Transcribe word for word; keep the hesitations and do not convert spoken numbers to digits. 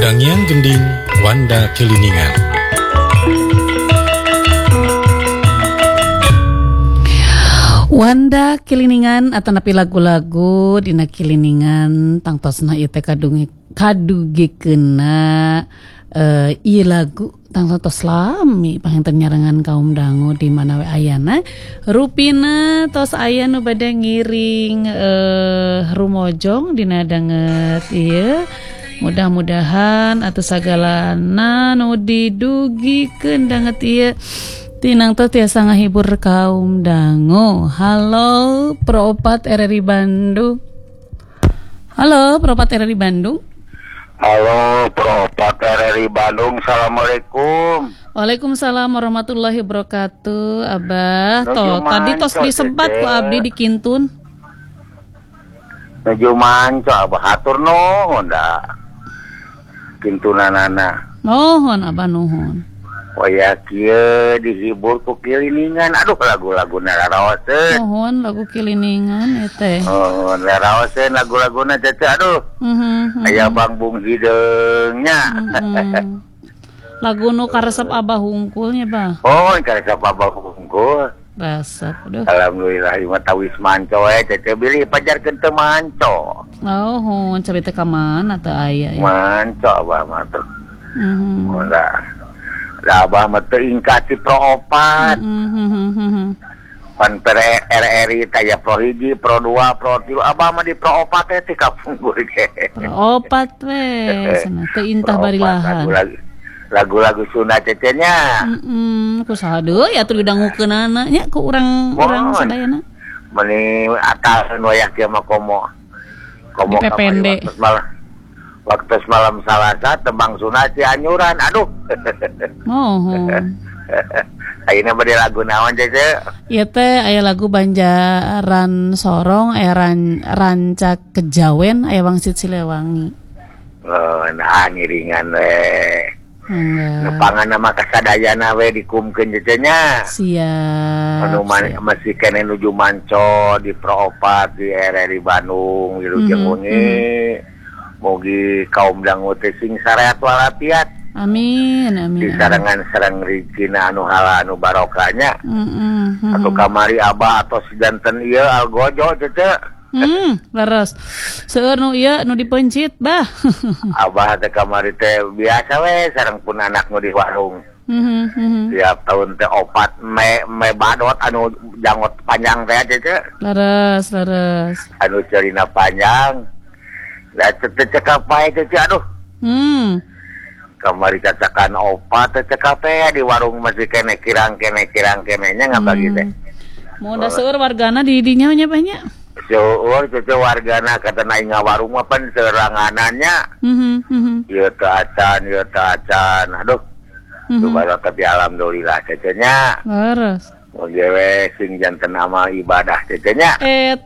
Dangian gending Wanda Kiliningan. Wanda Kiliningan atau napi lagu-lagu dina Kiliningan tangtosna ieu teh kadung kadugikeunna uh, ieu lagu tangtos lami panginten nyarengan kaum dangu di mana we ayana rupina tos aya nu bade ngiring uh, rumojong dina danget ieu. Mudah-mudahan atuh sagalana nu didugikeun danget ieu tinang teh tiasa ngahibur kaum dangu. Halo Pro-Opat R R I Bandung. Halo Pro-Opat R R I Bandung. Halo Pro-Opat R R I Bandung. Assalamualaikum. Waalaikumsalam warahmatullahi wabarakatuh. Abah toh tadi tos disebat ku abdi di Kintun. Nuju manco abah hatur nuhun da. Kintunanana. Nuhun abah nuhun. Waya kieu dihibur ku Kiliningan. Aduh lagu-laguna raraoseun. Nuhun lagu Kiliningan eta teh. Oh, raraoseun lagu-laguna teh aduh. Mhm. Aya Bang Bung Hideungnya. Mhm. Lagu nu karesep abah hungkulnya, Bah. Oh, karesep abah hungkul. Basap aduh. Alhamdulillah ieu tawis manco we teh bilih pajarkeun teu manco. Oh, hon carita ka mana teh aya ya. Manco abah mah teh. Mhm. Udah. Lah abah mah teu ingkat si Pro-Opat. Mhm. Pan per R R I taya Pro hiji, Pro dua, Pro tilu. Abah mah di Pro-Opat teh ti kapunggur ge. Pro-Opat we cenah teu intah bari lahan. Lagu-lagu Sunda cecenya. Heeh, ku saha deui atuh didangukeunana nya ku urang urang sadayana. Meni atasan wayah kieu mah komo. Komo P P N D. Waktu malam Salasa tembang Sunda Cianjuran. Aduh. Mohon. Ayeuna bade lagu naon Cece? Ieu teh aya lagu Banjaran Sorong, aya ran, Rancak Kejawen, aya Wangsit Silewangi. Oh, nah ngiringan we. Enggak. Nepangan nama kasadayana we dikumkeun Cecenya. Siap. Anu masih kene nuju manco di Pro-Opat di R R I Bandung wilujeng wengi. Mugi kaum dangu teh sing sareat walafiat. Amin, amin. Di sarangan sareng rizkina anu halal anu barokahnya. Heeh. Atau kamari abah atau si janten ieu algojo Cece. Hmm, leres. Seueur nu ieu nu dipencit, Bah. Abah teh kamari teh biasa we sareng pun anak nu di warung. Heeh, heeh. Tiap tahun teh opat me me badot anu jangot panjang teh Cece. Leres, leres. Anu cerina panjang. Lah teh cekap bae Cece aduh. Hmm. Kamari cacakan opat teh cekap di warung masih kene kirang kene kirang kene nya ngabagi teh. Mau da seueur wargana di dinya nya banyak. Seueur Cece wargana kata naing ngawarung mah pan seranganannya. Heeh, heeh. Ieu teh acan, ieu teh acan. Aduh. Subhanallah tapi alhamdulillah Cecenya. Leres. Oge we sing janten amal ibadah Cecenya. Eh